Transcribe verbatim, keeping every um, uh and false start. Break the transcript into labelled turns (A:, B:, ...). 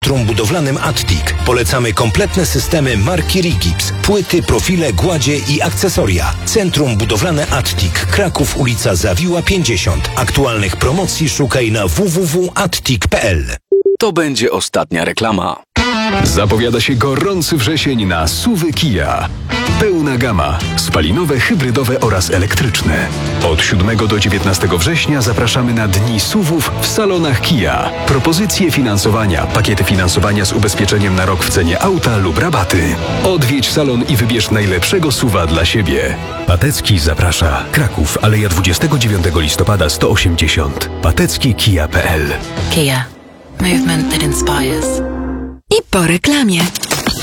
A: Centrum Budowlanym Attic. Polecamy kompletne systemy marki Rigips, płyty, profile, gładzie i akcesoria. Centrum Budowlane Attic, Kraków, ulica Zawiła pięćdziesiąt. Aktualnych promocji szukaj na w w w kropka attic kropka p l.
B: To będzie ostatnia reklama.
C: Zapowiada się gorący wrzesień na S U V-y Kia. Pełna gama, spalinowe, hybrydowe oraz elektryczne. Od siódmego do dziewiętnastego września zapraszamy na Dni S U V-ów w salonach Kia. Propozycje finansowania, pakiety finansowania z ubezpieczeniem na rok w cenie auta lub rabaty. Odwiedź salon i wybierz najlepszego S U V-a dla siebie. Patecki zaprasza. Kraków, Aleja dwudziestego dziewiątego listopada sto osiemdziesiąt. patecki kia kropka p l.
D: Kia. Movement that inspires. I po reklamie.